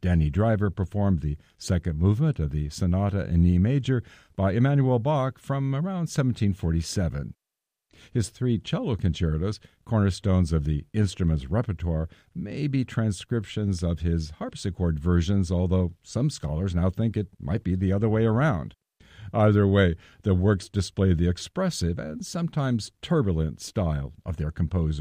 Danny Driver performed the second movement of the Sonata in E major by Emanuel Bach from around 1747. His three cello concertos, cornerstones of the instrument's repertoire, may be transcriptions of his harpsichord versions, although some scholars now think it might be the other way around. Either way, the works display the expressive and sometimes turbulent style of their composer.